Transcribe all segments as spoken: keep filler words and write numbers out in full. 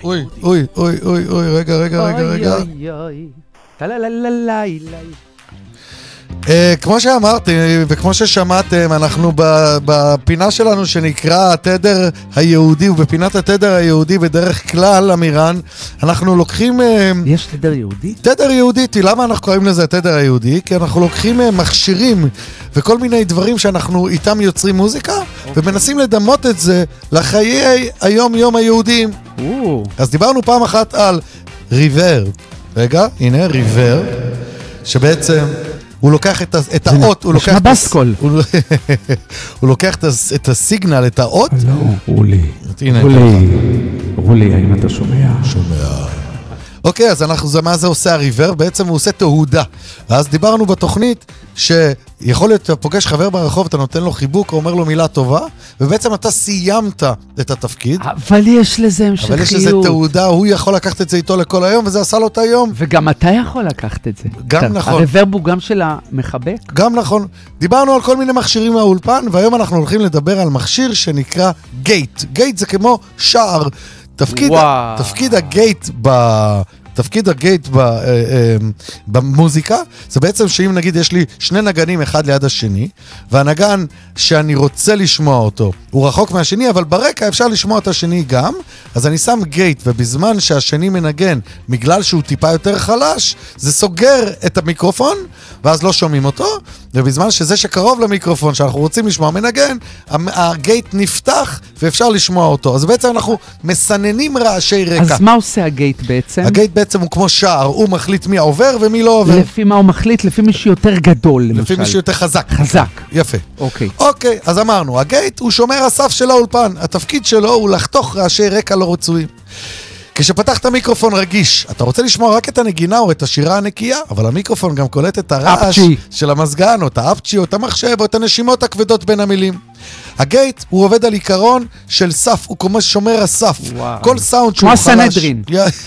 אוי, אוי, אוי, אוי, אוי, רגע, רגע, רגע, רגע. כמו שאמרתי וכמו ששמעתם, אנחנו בפינה שלנו שנקרא התדר היהודי, ובפינת התדר היהודי בדרך כלל, אמירן, אנחנו לוקחים... יש תדר יהודי? תדר יהודי, למה אנחנו קוראים לזה התדר היהודי? כי אנחנו לוקחים מכשירים וכל מיני דברים שאנחנו איתם יוצרים מוזיקה, ומנסים לדמות את זה לחיי היום-יום היהודים. אז דיברנו פעם אחת על ריבר. רגע, הנה ריבר, שבעצם... הוא לוקח את, את האות, הוא לוקח, בסקול. הוא, הוא לוקח את, את הסיגנל, את האות. לא, רולי, רולי, רולי, האם אתה שומע? שומע. אוקיי, אז אנחנו, זה מה זה עושה הריבר? בעצם הוא עושה תהודה. ואז דיברנו בתוכנית שיכול להיות, אתה פוגש חבר ברחוב, אתה נותן לו חיבוק, או אומר לו מילה טובה, ובעצם אתה סיימת את התפקיד. אבל יש לזה המשכיות. אבל יש לזה תהודה, הוא יכול לקחת את זה איתו לכל היום, וזה עשה לו את היום. וגם אתה יכול לקחת את זה. גם נכון. הריברב הוא גם של המחבק. גם נכון. דיברנו על כל מיני מכשירים מהאולפן, והיום אנחנו הולכים לדבר על מכשיר שנקרא גייט. גייט זה כמו שער. תפקיד, תפקיד הגייט ב... תפקיד הגייט ב, אה, אה, במוזיקה, זה בעצם שאם נגיד יש לי שני נגנים אחד ליד השני, והנגן שאני רוצה לשמוע אותו, הוא רחוק מהשני, אבל ברקע אפשר לשמוע את השני גם, אז אני שם גייט, ובזמן שהשני מנגן, בגלל שהוא טיפה יותר חלש, זה סוגר את המיקרופון, ואז לא שומעים אותו, ובזמן שזה שקרוב למיקרופון, שאנחנו רוצים לשמוע מנגן, הגייט נפתח, ואפשר לשמוע אותו. אז בעצם אנחנו מסננים רעשי רקע. אז מה עושה הגייט בעצם? הגייט בעצם הוא כמו שער, הוא מחליט מי עובר ומי לא עובר. לפי מה הוא מחליט? לפי מי שיותר גדול, למשל. לפי מי שיותר חזק. חזק. יפה. אוקיי. אוקיי, אז אמרנו, הגייט הוא שומר הסף של האולפן. התפקיד שלו הוא לחתוך רעשי רקע לא רצויים. כשפתחת מיקרופון רגיש, אתה רוצה לשמוע רק את הנגינה או את השירה הנקייה, אבל המיקרופון גם קולט את הרעש של המזגן, או את האפצ'י, או את המחשב, או את הנשימות הכבדות בין המילים. הגייט הוא עובד על עיקרון של סף, הוא כמו שומר הסף. כל סאונד שהוא חלש... כמו הסנהדרין.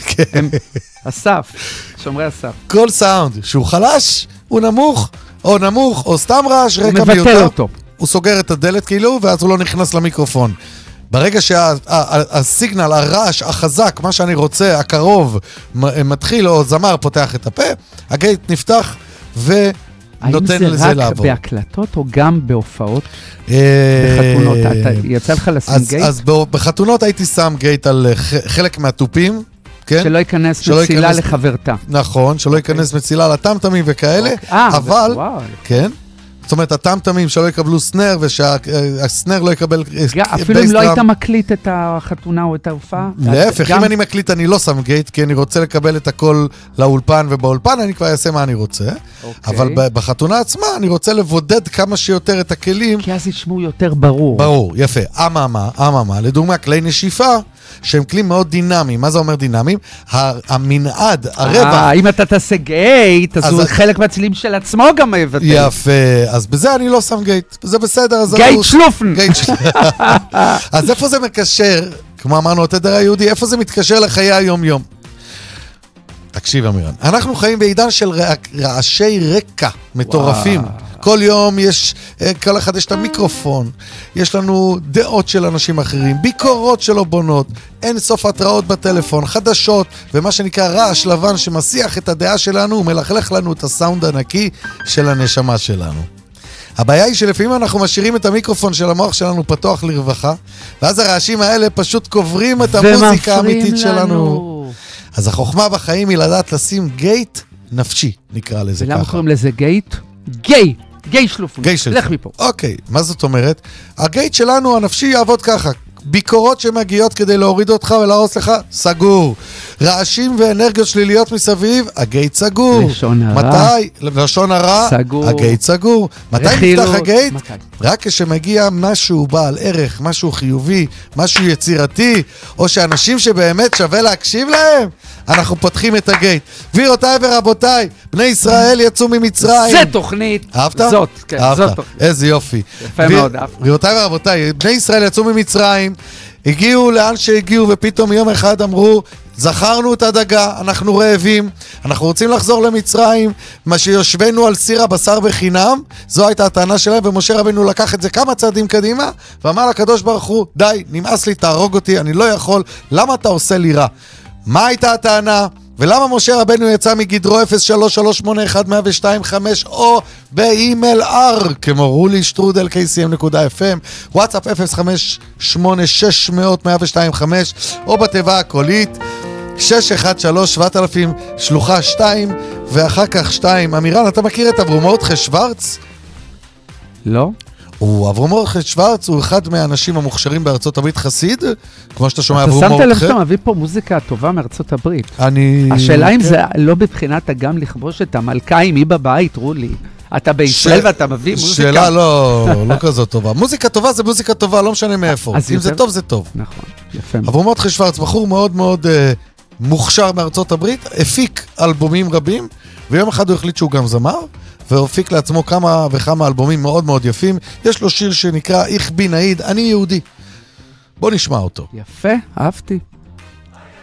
הסף, שומרי הסף. כל סאונד שהוא חלש, הוא נמוך, או נמוך, או סתם רעש, רקע מיותר. הוא מבטל אותו. הוא סוגר את הדלת כאילו, ואז הוא לא נכנס למיקרופון. ברגע שהסיגנל, הרעש, החזק, מה שאני רוצה, הקרוב, מתחיל, או זמר פותח את הפה, הגייט נפתח ונותן לזה לעבור. האם זה רק בהקלטות או גם בהופעות? בחתונות, יצא לך לשים גייט? אז בחתונות הייתי שם גייט על חלק מהטופים, שלא ייכנס מצילה לחברתה. נכון, שלא ייכנס מצילה לטמטמים וכאלה, אבל, כן, זאת אומרת, הטמטמים שלא יקבלו סנר, ושהסנר לא יקבל... אפילו אם לא היית מקליט את החתונה או את ההופעה? להפך, אם אני מקליט, אני לא שם גייט, כי אני רוצה לקבל את הכל לאולפן, ובאולפן אני כבר אעשה מה אני רוצה. אבל בחתונה עצמה, אני רוצה לבודד כמה שיותר את הכלים. כי אז ישמעו יותר ברור. ברור, יפה. אממה, אממה, לדוגמה, כלי נשיפה, שהם כלים מאוד דינמיים. מה זה אומר דינמיים? המנעד, הרווח. אם אתה תעשה גייט, אז הוא חלק מהצלילים של עצמו גם מבטל. יפה. אז בזה אני לא שם גייט. זה בסדר. גייט שלופן. אז איפה זה מקשר, כמו אמרנו, התדר היהודי, איפה זה מתקשר לחיי היום-יום? תקשיב, אמירן. אנחנו חיים בעידן של רעשי רקע מטורפים. כל יום יש, כל אחד יש את המיקרופון, יש לנו דעות של אנשים אחרים, ביקורות שלא בונות, אין סוף התראות בטלפון, חדשות, ומה שנקרא רעש לבן שמסיח את הדעה שלנו, הוא מלכלך לנו את הסאונד הנקי של הנשמה שלנו. הבעיה היא שלפעמים אנחנו משאירים את המיקרופון של המוח שלנו פתוח לרווחה, ואז הרעשים האלה פשוט קוברים את המוזיקה האמיתית שלנו. אז החוכמה בחיים היא לדעת לשים גייט נפשי, נקרא לזה ככה. ולמה קוראים לזה גייט? גיי! גיי שלופון. גיי שלופון. לך מפה. אוקיי, מה זאת אומרת? הגייט שלנו, הנפשי, יעבוד ככה. ביקורות שמגיעות כדי להוריד אותך ולהרוס לך, סגור. רעשים ואנרגיות שליליות מסביב, הגייט סגור. לשון הרע. מתי? לשון הרע. סגור. הגייט סגור. מתי נפתח הגייט? מתי? רק כשמגיע משהו בעל ערך, משהו חיובי, משהו יצירתי, או שאנשים שבאמת שווה להקשיב להם, אנחנו פותחים את הגייט. גבירותיי ורבותיי, בני ישראל יצאו ממצרים. זה תוכנית. אהבת? זאת, כן, אהבת. זאת תוכנית. איזה יופי. יפה מאוד, אהבת. גבירותיי ורבותיי, בני ישראל יצאו ממצרים, הגיעו לאן שהגיעו, ופתאום יום אחד אמרו, זכרנו את הדגה, אנחנו רעבים, אנחנו רוצים לחזור למצרים, מה שיושבנו על סיר הבשר בחינם, זו הייתה הטענה שלהם, ומשה רבנו לקח את זה כמה צעדים קדימה, ואמר לקדוש ברוך הוא, די, נמאס לי, תהרוג אותי, אני לא יכול, למה אתה עושה לי רע? מה הייתה הטענה? ולמה משה רבנו יצא מגדרו אפס שלוש שלוש שמונה אחת אפס אפס שתיים חמש או באימייל R כמו רולי שטרודל קי סי אם נקודה אף אם, וואטסאפ אפס חמש שמונה שש אפס אפס אפס שתיים חמש או בתיבה הקולית שש אחת שלוש שבע אלפים שלוחה שתיים ואחר כך שתיים. אמירן, אתה מכיר את אברום מרדכי שוורץ? לא. הוא אברום מרדכי שוורץ הוא אחד מהאנשים המוכשרים בארצות הברית, חסיד, כמו שאתה שומע אברום מרדכי. אתה שמת לב שאתה מביא פה מוזיקה טובה מארצות הברית. אני... השאלה אם זה לא בבחינת הגם לכבוש את המלכה עם היא בבית, רולי. אתה בישראל ואתה מביא מוזיקה. שאלה לא, לא כזאת טובה. מוזיקה טובה זה מוזיקה טובה, לא משנה מאיפה. אם זה טוב, זה טוב. נכון, יפה. אברום מרדכי שוורץ, בחור מאוד מאוד מוכשר מארצות הברית, הפיק אלבומים רבים, ויום אחד הוא החליט שהוא גם זמר, והופיק לעצמו כמה וכמה אלבומים מאוד מאוד יפים. יש לו שיר שנקרא איך בי נעיד, אני יהודי. בוא נשמע אותו. יפה, אהבתי.